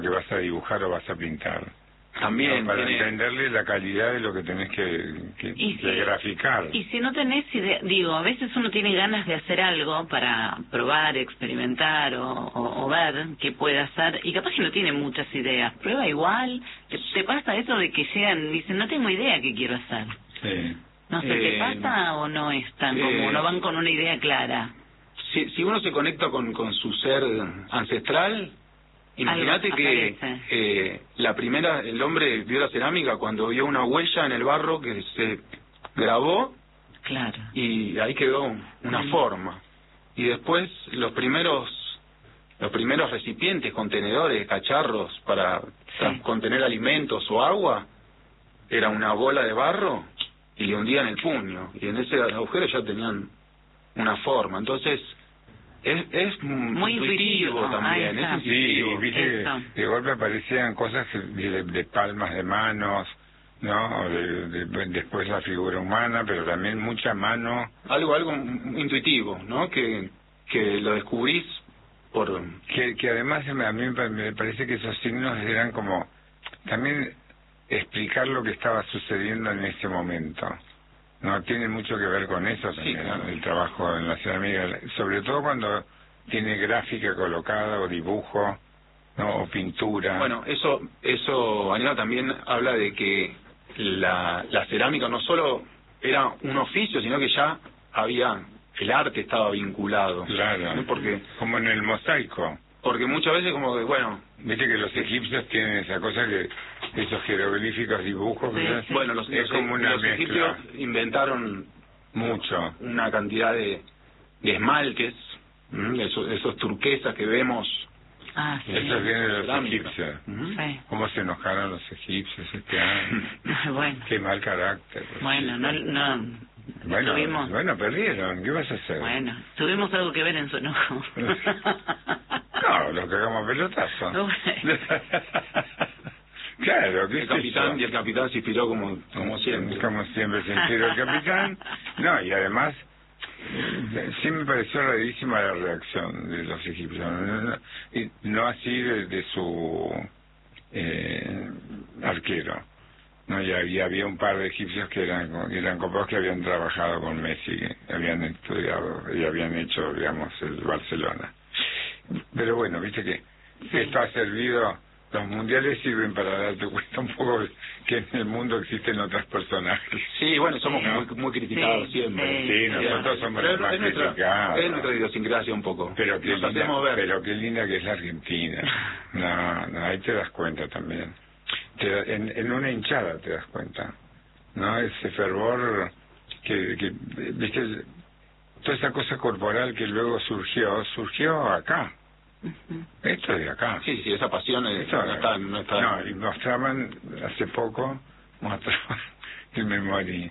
que vas a dibujar o vas a pintar. También ¿no? Para tiene... entenderle la calidad de lo que tenés que graficar. Y si no tenés idea, digo, a veces uno tiene ganas de hacer algo para probar, experimentar o ver qué puede hacer, y capaz que no tiene muchas ideas, prueba igual. ¿Te pasa eso de que llegan y dicen, no tengo idea qué quiero hacer? Sí. No sé, ¿te pasa o no es tan como, no van con una idea clara? Si uno se conecta con su ser ancestral, imagínate que el hombre vio la cerámica cuando vio una huella en el barro que se grabó, claro, y ahí quedó una forma. Y después los primeros recipientes, contenedores, cacharros para contener alimentos o agua, era una bola de barro y le hundían el puño, y en ese agujero ya tenían una forma. Entonces es muy intuitivo también, es intuitivo. Sí, viste que de golpe aparecían cosas de palmas de manos, ¿no? Después la figura humana, pero también mucha mano. Algo intuitivo, ¿no? Que lo descubrís por... Que además a mí me parece que esos signos eran como también explicar lo que estaba sucediendo en ese momento. No, tiene mucho que ver con eso también, sí, claro. El trabajo en la cerámica, sobre todo cuando tiene gráfica colocada o dibujo, ¿no? O pintura. Bueno, eso Aníbal, también habla de que la cerámica no solo era un oficio, sino que ya el arte estaba vinculado. Claro, ¿no? Porque, como en el mosaico. Porque muchas veces como que, bueno... Viste que los egipcios tienen esa cosa que esos jeroglíficos dibujos, sí. Bueno, los egipcios inventaron mucho, una cantidad de esmaltes, esos turquesas que vemos. Sí. Eso viene de los egipcios. Sí. ¿Cómo se enojaron los egipcios este año? Bueno. Qué mal carácter. Bueno, Bueno, perdieron. ¿Qué vas a hacer? Bueno, tuvimos algo que ver en su enojo. No, lo cagamos a pelotazo. Claro, que el capitán se inspiró como siempre. Como siempre se inspiró el capitán. No, y además sí me pareció rarísima la reacción de los egipcios. No así de su arquero. No, ya había un par de egipcios que eran copados, que habían trabajado con Messi, que habían estudiado y habían hecho, digamos, el Barcelona. Pero bueno, viste que esto ha servido, los mundiales sirven para darte cuenta un poco que en el mundo existen otros personajes. Sí, bueno, somos muy criticados siempre. Sí, nosotros somos los más criticados. Es nuestra idiosincrasia un poco. Pero qué linda que es la Argentina. No, ahí te das cuenta también. En una hinchada te das cuenta, ¿no? Ese fervor que viste, toda esa cosa corporal que luego surgió acá. Esto es de acá. Sí, esa pasión no está. No, y mostraban hace poco, en memoria,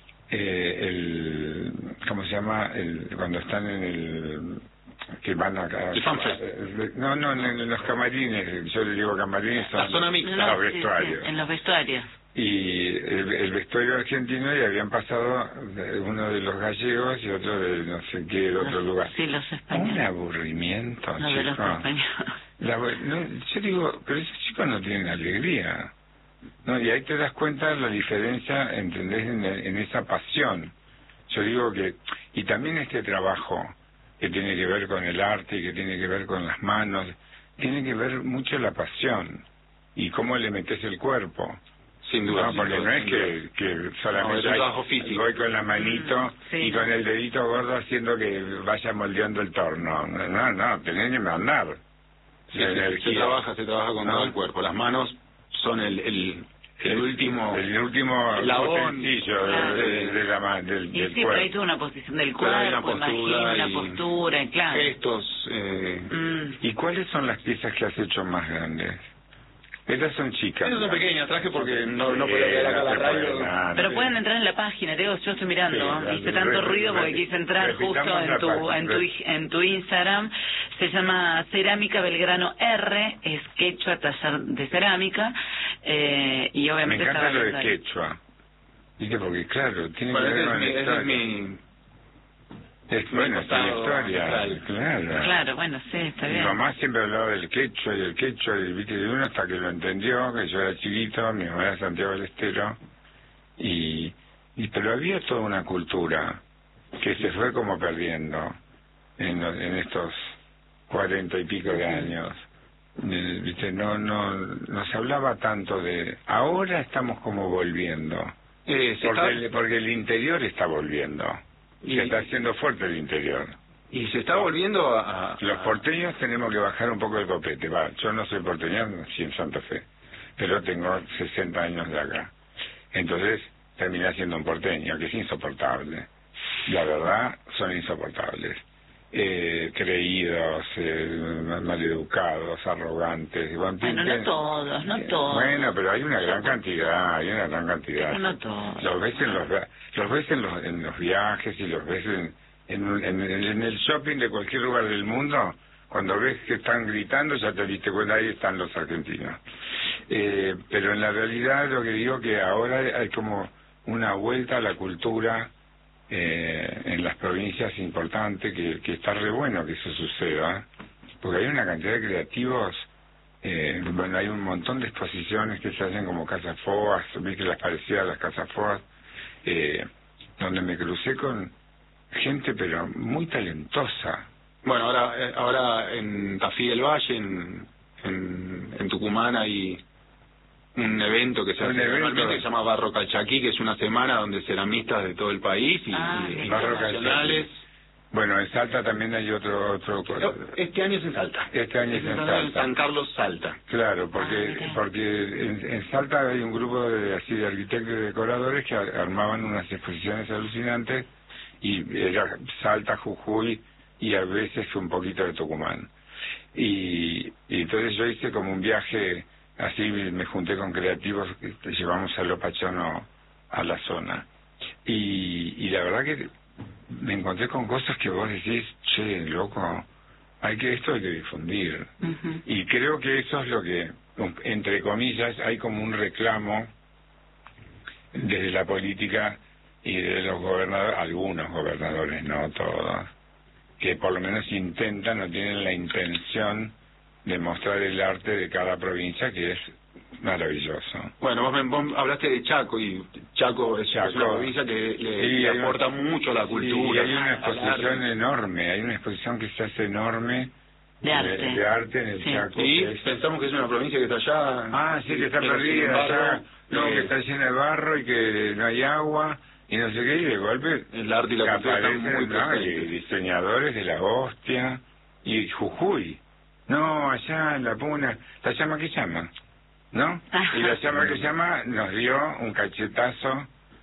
¿cómo se llama? Cuando están en el... que van acá, en los camarines, yo le digo camarines, son la zona mixta, los vestuarios. En los vestuarios. Y el vestuario argentino, y habían pasado uno de los gallegos y otro de no sé qué, de otro lugar. Sí, los españoles. Un aburrimiento, no, de los españoles. Yo digo, pero esos chicos no tienen alegría. No, y ahí te das cuenta la diferencia, ¿entendés? En esa pasión. Yo digo que, y también este trabajo que tiene que ver con el arte y que tiene que ver con las manos, tiene que ver mucho la pasión y cómo le metes el cuerpo. Sin duda. No, porque no es que solamente voy con la manito y con el dedito gordo haciendo que vaya moldeando el torno. No, tenés que mandar. Se trabaja con todo el cuerpo. Las manos son el último potencillo del y sí, cuerpo. Pero hay toda una posición del cuerpo, una postura, claro. Gestos. ¿Y cuáles son las piezas que has hecho más grandes? Estas son chicas. Estas son pequeñas, traje porque no podía quedar acá a la radio. Pero pueden entrar en la página, Diego, yo estoy mirando, hice tanto ruido porque quise entrar justo en tu Instagram. Se llama Cerámica Belgrano R, es quechua, taller de cerámica, y obviamente me encanta lo de quechua. ¿Viste? Porque claro, tiene que ver con Bueno, es una historia, central. claro. Claro, bueno, sí, está Mi bien. mamá siempre hablaba del quechua y el quechua, y viste, de uno hasta que lo entendió, que yo era chiquito, mi mamá era Santiago del Estero, pero había toda una cultura que se fue como perdiendo en estos 40 y pico de años. Viste, no se hablaba tanto de... Ahora estamos como volviendo, porque el interior está volviendo, y se está haciendo fuerte el interior. Y se está volviendo Los porteños tenemos que bajar un poco el copete. Yo no soy porteño, nací en Santa Fe, pero tengo 60 años de acá. Entonces terminé siendo un porteño, que es insoportable. La verdad, son insoportables. Creídos, maleducados, arrogantes. Bueno, no todos, no todos. Bueno, pero hay una gran cantidad, Pero no todos. Los ves en los viajes, y los ves en el shopping de cualquier lugar del mundo. Cuando ves que están gritando, ya te diste cuenta, ahí están los argentinos. Pero en la realidad lo que digo, que ahora hay como una vuelta a la cultura en las provincias importantes, que está re bueno que eso suceda, porque hay una cantidad de creativos. Bueno, hay un montón de exposiciones que se hacen como Casas Foas, vi que las parecidas a las Casas Foas, donde me crucé con gente pero muy talentosa. Bueno, ahora en Tafí del Valle, en Tucumán, hay un evento que se hace normalmente, que se llama Barro Calchaquí, que es una semana donde ceramistas de todo el país y internacionales. Bueno, en Salta también hay otro. Este año es en Salta. Este año es en Salta. En San Carlos, Salta. Claro, porque en Salta hay un grupo de arquitectos y decoradores que armaban unas exposiciones alucinantes, y era Salta, Jujuy y a veces un poquito de Tucumán. Y entonces yo hice como un viaje así, me junté con creativos, llevamos a Lo Pachono a la zona. Y la verdad que me encontré con cosas que vos decís, che, loco, esto hay que difundir. Uh-huh. Y creo que eso es lo que, entre comillas, hay como un reclamo desde la política y de los gobernadores, algunos gobernadores, no todos, que por lo menos intentan o tienen la intención de mostrar el arte de cada provincia, que es maravilloso. Bueno, vos hablaste de Chaco, y Chaco es una provincia que le aporta mucho a la cultura. Sí, hay una exposición enorme, hay una exposición que se hace enorme de arte en el Chaco. Y pensamos que es una provincia que está allá. Sí, que está perdida allá, que está llena de barro y que no hay agua y no sé qué, y de golpe el arte y la cultura están muy presentes. Diseñadores de la hostia, y Jujuy. No, allá en la Puna, la llama que llama, ¿no? Y la llama que llama nos dio un cachetazo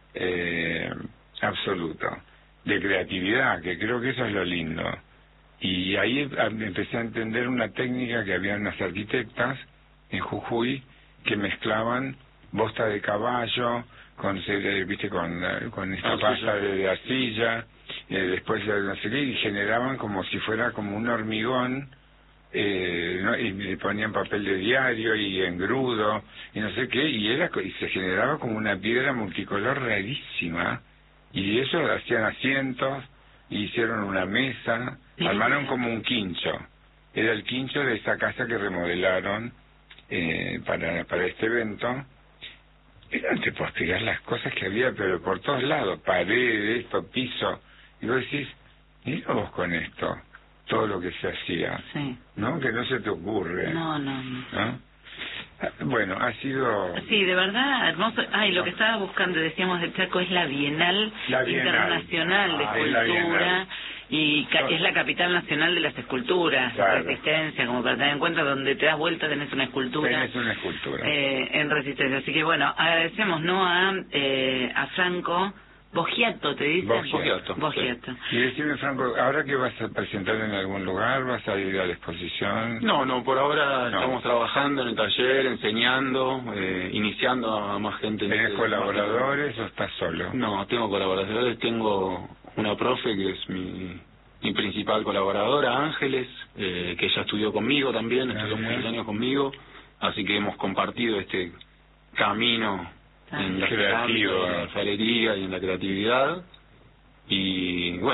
absoluto de creatividad, que creo que eso es lo lindo. Y ahí empecé a entender una técnica que había unas arquitectas en Jujuy que mezclaban bosta de caballo con esta pasta de arcilla, después no sé qué, y generaban como si fuera como un hormigón, ¿no? Y le ponían papel de diario y engrudo y no sé qué, y se generaba como una piedra multicolor rarísima, y eso hacían asientos, y hicieron una mesa, armaron como un quincho, era el quincho de esa casa que remodelaron para este evento. Era de postergar las cosas que había, pero por todos lados, paredes, piso, y vos decís, mira vos con esto, todo lo que se hacía, ¿no? Que no se te ocurre. No. Bueno, ha sido... Sí, de verdad, hermoso. Lo que estaba buscando, decíamos, del Chaco es la Bienal Internacional de Escultura, y es la capital nacional de las esculturas, claro. Resistencia, como para tener en cuenta, donde te das vuelta tenés una escultura. En Resistencia. Así que bueno, agradecemos, ¿no?, a Franco Boggiato, ¿te dice? Boggiato. Y decime, Franco, ¿ahora que vas a presentar en algún lugar? ¿Vas a ir a la exposición? No, por ahora estamos trabajando en el taller, enseñando, iniciando a más gente. ¿Tenés colaboradores o estás solo? No, tengo colaboradores, tengo una profe que es mi principal colaboradora, Ángeles, que ella estudió conmigo también, estudió muchos años conmigo, así que hemos compartido este camino en la alfarería y en la creatividad, y bueno,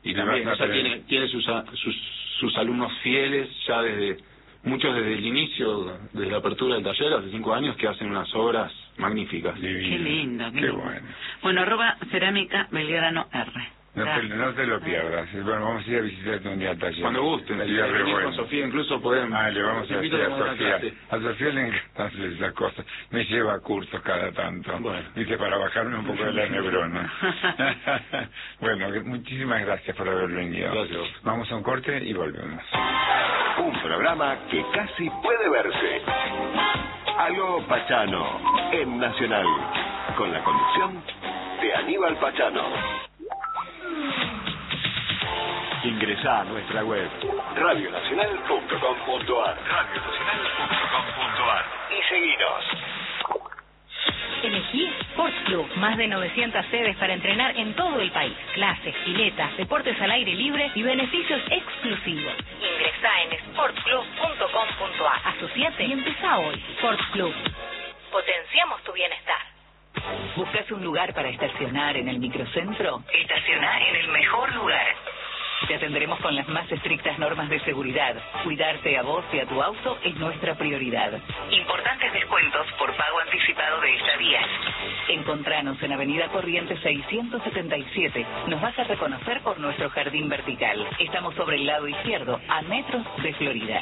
Y también ella tiene sus alumnos fieles, ya muchos desde el inicio, desde la apertura del taller, hace 5 años, que hacen unas obras magníficas. Divino. Qué lindo, qué Qué lindo. bueno. Bueno, @cerámica Belgrano R. No te lo pierdas. Bueno, vamos a ir a visitarte un día al taller. Cuando gusten, si Sería re venir bueno. con Sofía incluso podemos. Le vamos a decir a Sofía. Clase. A Sofía le encantan esas cosas. Me lleva a cursos cada tanto. Bueno. Dice, para bajarme un poco de las neuronas. Bueno, muchísimas gracias por haber venido. Gracias. Vamos a un corte y volvemos. Un programa que casi puede verse. Aló Pachano, en Nacional, con la conducción de Aníbal Pachano. Ingresá a nuestra web radionacional.com.ar y seguinos. Elegí Sports Club, más de 900 sedes para entrenar en todo el país. Clases, piletas, deportes al aire libre y beneficios exclusivos. Ingresá en sportsclub.com.ar. Asociate y empezá hoy. Sports Club. Potenciamos tu bienestar. ¿Buscas un lugar para estacionar en el microcentro? Estacioná en el mejor lugar. Te atenderemos con las más estrictas normas de seguridad. Cuidarte a vos y a tu auto es nuestra prioridad. Importantes descuentos por pago anticipado de estadías. Encontranos en Avenida Corrientes 677. Nos vas a reconocer por nuestro jardín vertical. Estamos sobre el lado izquierdo, a metros de Florida.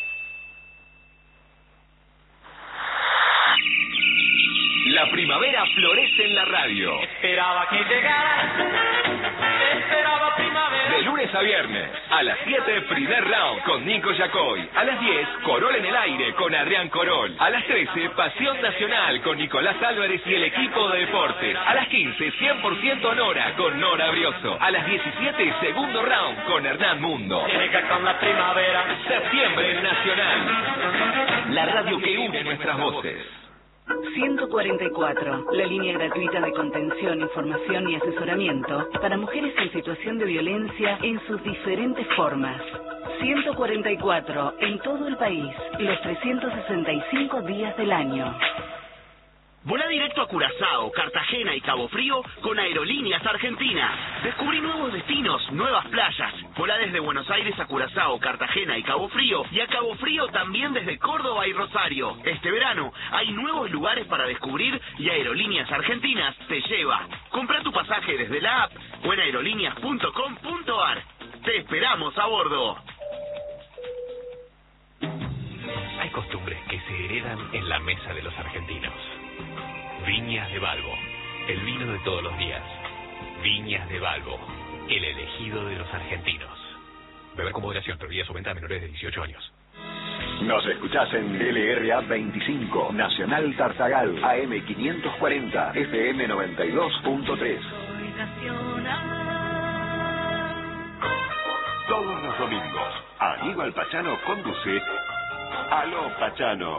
La primavera florece en la radio. Esperaba que llegara, esperaba primavera. De lunes a viernes, a las 7, primer round con Nico Yacoy. A las 10, Corol en el aire con Adrián Corol. A las 13, Pasión Nacional con Nicolás Álvarez y el equipo de deportes. A las 15, 100% Nora con Nora Brioso. A las 17, segundo round con Hernán Mundo. Llega con la primavera. Septiembre en Nacional. La radio que une nuestras voces. 144, la línea gratuita de contención, información y asesoramiento para mujeres en situación de violencia en sus diferentes formas. 144, en todo el país, los 365 días del año. Volá directo a Curazao, Cartagena y Cabo Frío con Aerolíneas Argentinas. Descubrí nuevos destinos, nuevas playas. Volá desde Buenos Aires a Curazao, Cartagena y Cabo Frío, y a Cabo Frío también desde Córdoba y Rosario. Este verano hay nuevos lugares para descubrir y Aerolíneas Argentinas te lleva. Compra tu pasaje desde la app o en aerolíneas.com.ar. Te esperamos a bordo. Hay costumbres que se heredan en la mesa de los argentinos. Viñas de Balbo, el vino de todos los días. Viñas de Balbo, el elegido de los argentinos. Beber con moderación, prohibida su venta a menores de 18 años. Nos escuchás en LRA 25, Nacional Tartagal, AM 540, FM 92.3. Todos los domingos, Aníbal Pachano conduce Aló Pachano.